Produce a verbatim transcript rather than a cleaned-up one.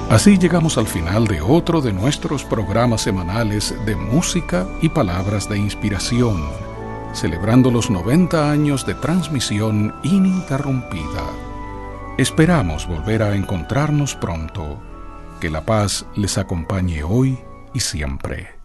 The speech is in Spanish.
Así llegamos al final de otro de nuestros programas semanales de música y palabras de inspiración, celebrando los noventa años de transmisión ininterrumpida. Esperamos volver a encontrarnos pronto. Que la paz les acompañe hoy y siempre.